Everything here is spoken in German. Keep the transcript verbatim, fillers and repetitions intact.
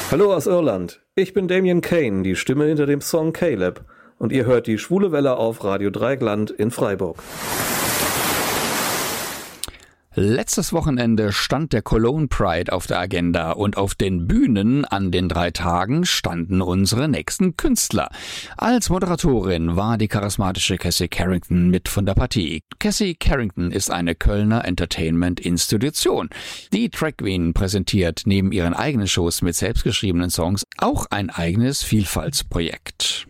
Hallo aus Irland, ich bin Damien Kane, die Stimme hinter dem Song Caleb, und ihr hört die Schwule Welle auf Radio Dreieckland in Freiburg. Letztes Wochenende stand der Cologne Pride auf der Agenda und auf den Bühnen an den drei Tagen standen unsere nächsten Künstler. Als Moderatorin war die charismatische Cassie Carrington mit von der Partie. Cassie Carrington ist eine Kölner Entertainment-Institution. Die Drag Queen präsentiert neben ihren eigenen Shows mit selbstgeschriebenen Songs auch ein eigenes Vielfaltsprojekt.